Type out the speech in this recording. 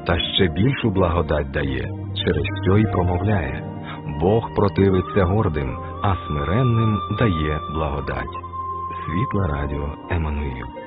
та ще більшу благодать дає, через що й промовляє: Бог противиться гордим, а смиренним дає благодать. Світле радіо Еммануїл.